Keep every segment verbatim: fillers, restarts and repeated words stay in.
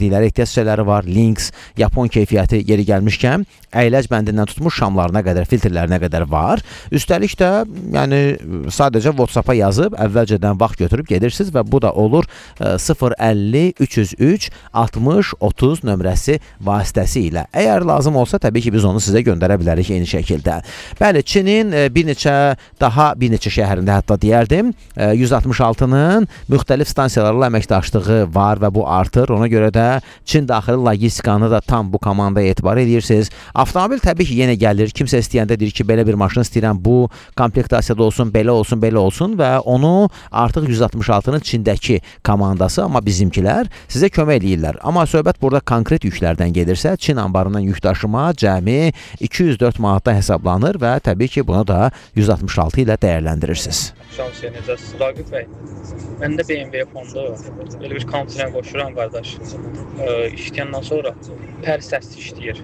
verdikləri ehtiyac hissələri var. Lynx, Yapon keyfiyyəti yeri gəlmişkən əyləc bəndindən tutmuş şamlarına qədər, filtrlərinə qədər var. Üstəlik də yəni sadəcə WhatsApp-a yazıb əvvəlcədən vaxt götürüb gedirsiniz və bu da olur sıfır əlli üç yüz üç altmış otuz nömrəsi vasitəsilə. Əgər lazım olsa təbii ki biz onu sizə göndərə bilərik eyni şəkildə. Bəli, Çinin bir neçə daha bir neçə şəhərində hətta deyərdim yüz altmış altının müxtəlif stansiyalarla əməkdaşlığı var və bu artır. Ona görə də Çin daxili logistikanı da tam bu komandaya etibar edirsiniz. Avtomobil təbii ki yenə gəlir. Kimsə istəyəndə deyir ki, belə bir maşın istəyirəm, bu komplektasiyada olsun, belə olsun, belə olsun və onu artıq yüz altmış altının Çindəki komandası, amma bizimkilər sizə kömək eləyirlər. Amma söhbət burada konkret yüklərdən gedirsə, Çin anbarından yük daşıma cəmi iki yüz dörd manatda hesablanır və təbii ki bunu da yüz altmış altı ilə dəyərləndirirsiniz. Şansı necəsiz Raqib bəy? Məndə B M W fondu elə bir konteyner qoşuram qardaş. İşləyəndən sonra hər səsli işləyir.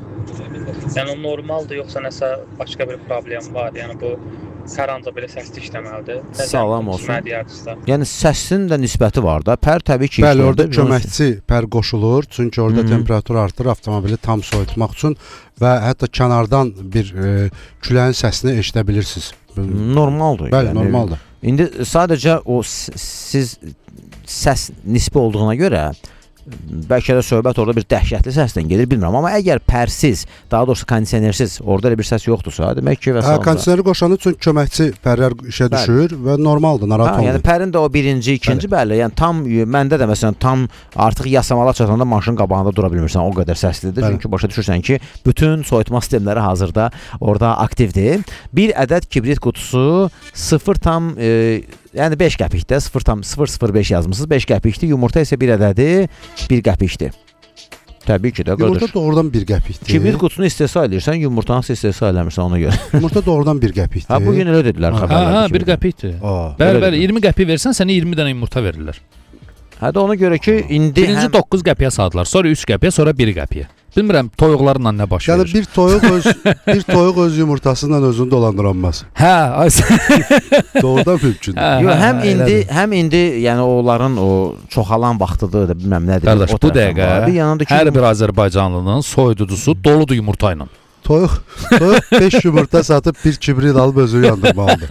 Yəni o normaldır, yoxsa nəsə başqa bir problem var? Yəni bu hər anda belə səsli işləməlidir. Sağlam olsun. Yəni səsin də nisbəti var da. Pər təbii ki Bəli, orada köməkçi pər qoşulur. Çünki orada hmm. temperatur artır avtomobili tam soyutmaq üçün və hətta kənardan bir e, küləyin səsini eşidə bilirsiniz. Normaldır. Bəli, yəni, normaldır. İndi sadəcə o siz səs nisbi olduğuna görə bəlkə də söhbət orada bir dəhşətli səsdən gedir, bilmirəm. Amma əgər pərsiz, daha doğrusu kondisionersiz, orada elə bir səs yoxdursa, demək ki, vəssalam. Hə, kondisioneri qoşanı üçün köməkçi pərlər işə düşür bəli. Və normaldır, narahat olmur. Yəni pərin də o birinci, ikinci bəli. bəli. Yəni tam məndə də məsələn tam artıq yasamala çatanda maşının qabağında dura bilmirsən, o qədər səslidir. Bəli. Çünki başa düşürsən ki, bütün soyutma sistemləri hazırda orada aktivdir. Bir ədəd kibrit qutusu sıfır tam e, yəni beş qəpikdə sıfır tam sıfır sıfır beş yazmısınız. beş qəpikdir. Yumurta isə bir ədədi bir qəpikdir. Təbii ki də qardaş. Yumurta doğrudan bir qəpikdir. Kibrit qutusunu istehsal edirsən, yumurtanı istehsal eləmirsən ona görə. Yumurta doğrudan bir qəpikdir. Ha, bugün elə dedilər xəbərlərdə. Ha, bir qəpikdir. Bəli, bəli, iyirmi qəpik versən sənə iyirmi dənə yumurta verirlər. Hə də ona görə ki, indi birinci həm... doqquz qəpiyə sadılar, sonra üç qəpiyə, sonra bir qəpiyə. Bilmirəm toyuqlarla nə baş verir. Yəni bir toyuq öz bir toyuq öz yumurtasıyla özünü dolandıranmaz. Hə, ay. Doğrudan mümkündür. Hə, Yo, həm hə, indi, elədir. həm indi yəni onların o çoxalan vaxtıdır da bilməm nədir. Qardaş, bu dəqiqə hər bir Azərbaycanlının soyuducusu doludur yumurta ilə. Toyuq, toyuq beş yumurta satıb bir kibrit alıb özünü yandırmalıdır.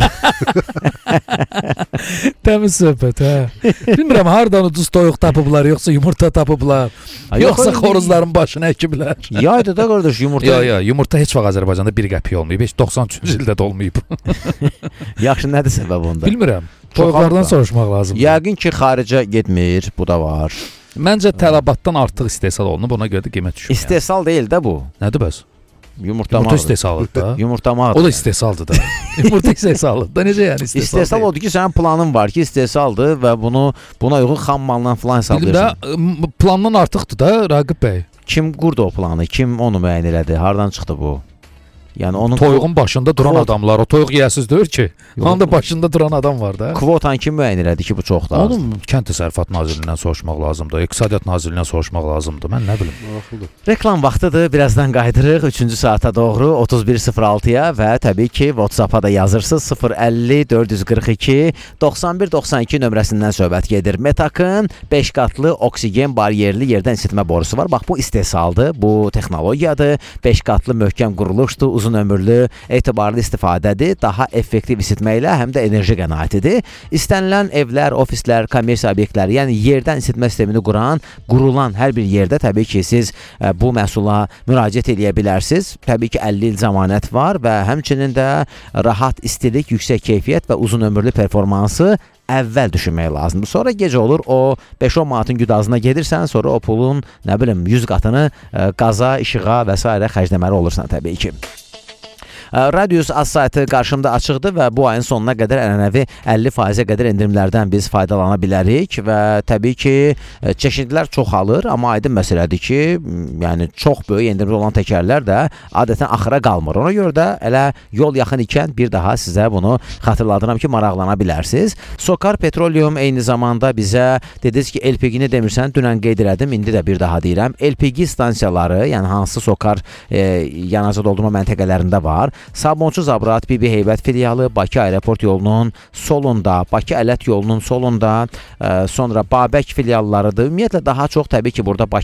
Təmiz söhbət, hə. Bilmirəm, hardan ucuz toyuq tapıblar, yoxsa yumurta tapıblar, yoxsa xoruzların başına əkiblər. Yaydı da qardaş yumurta. Yo, yo, yumurta heç vaxt Azərbaycanda bir qəpik olmayıb, heç doxsan üçüncü ildə də olmayıb. Yaxşı, nədir səbəb onda? Bilmirəm, toyuqlardan soruşmaq lazımdır. Yəqin ki, xaricə getmir, bu da var. Məncə tələbatdan artıq istehsal olunub, ona görə də qiymət düşür. İstehsal yəni. deyil də bu. Nədir bəs? Yumurtama. Yumurta istehsalıdır da. Yumurtama. O da istehsaldır da. Yumurta istehsalıdır da. Necə yəni istehsal? İstehsal odur ki, sənin planın var ki, istehsaldır və bunu buna uyğun xam maldan falan hesablayırsan. Bildim də, plandan artıqdır da Raqib bəy. Kim qurdu o planı? Kim onu müəyyən elədi? Hardan çıxdı bu? Yəni onun toyuğun başında duran kvot... adamlar, o toyuq yeyəsiz deyir ki. Onun da başında duran adam var da. Kvotan kim müəyyən elədi ki, bu çoxdur? Onun Kənd Təsərrüfat Nazirliyindən soruşmaq lazımdır, İqtisadiyyat Nazirliyindən soruşmaq lazımdır. Mən nə bilim. Maraqlıdır. Reklam vaxtıdır. Birazdan qayıdırıq üçüncü saata doğru otuz bir sıfır altıya və təbii ki, WhatsApp-a da yazırsınız sıfır əlli dörd yüz qırx iki doxsan bir doxsan iki nömrəsindən söhbət gedir. Metakın beş qatlı oksigen bariyerli yerdən isitmə borusu var. Bax, bu istehsaldır, bu texnologiyadır. beş qatlı möhkəm quruluşdur. Uzun ömürlü, etibarlı istifadədir, daha effektiv isitmə ilə həm də enerji qənaətidir. İstənilən evlər, ofislər, kommersiya obyektləri, yəni yerdən isitmə sistemini quran, qurulan hər bir yerdə təbii ki, siz ə, bu məhsula müraciət edə bilərsiniz. Təbii ki, əlli il zəmanət var və həmçinin də rahat istilik, yüksək keyfiyyət və uzun ömürlü performansı əvvəl düşünmək lazımdır. Sonra gecə olur, o beş on manatın güdazına gedirsən, sonra o pulun, nə bilim, yüz qatını ə, qaza, işığa və s. xərcləməli olursan təbii ki. Radius az saytı qarşımda açıqdır və bu ayın sonuna qədər ənənəvi əlli faizə qədər endirimlərdən biz faydalana bilərik və təbii ki, çeşidlər çoxalır, amma aydın məsələdir ki, yəni çox böyük endirimli olan təkərlər də adətən axıra qalmır. Ona görə də elə yol yaxın ikən bir daha sizə bunu xatırladıram ki, maraqlana bilərsiniz. Sokar Petroleum eyni zamanda bizə dediniz ki, L P G-ni demirsən, dünən qeyd elədim, indi də bir daha deyirəm. L P G stansiyaları, yəni hansı Sokar e, yanacaq doldurma məntəqələrində var. Sabunçu Zabrat B B Heybət filialı Bakı Aeroport yolunun solunda, Bakı Ələt yolunun solunda, e, sonra Babək filiallarıdır. Ümumiyyətlə daha çox təbii ki, burada Bakı